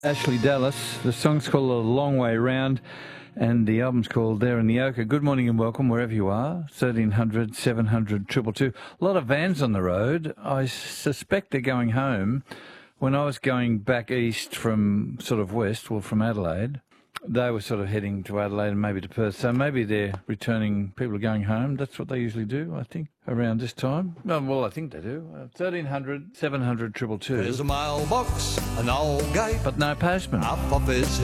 Ashley Dallas. The song's called A Long Way Round and the album's called There in the Ochre. Good morning and welcome wherever you are. 1300 700 222. A lot of vans on the road. I suspect they're going home. When I was going back east from sort of west, well, from Adelaide, they were sort of heading to Adelaide and maybe to Perth. So maybe they're returning, people are going home. That's what they usually do, I think, around this time. Well, I think they do. 1300 700 222. There's a mailbox, an old gate, But no postman. up off his